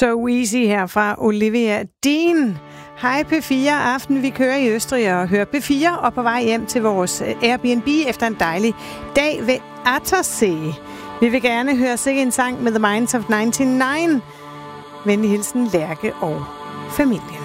So Easy her fra Olivia Dean. Hej P4 aften, vi kører i Østrig og hører P4 og på vej hjem til vores Airbnb efter en dejlig dag ved Attersee. Vi vil gerne høre sikke en sang med The Minds of 99. Venlig hilsen Lærke og familien.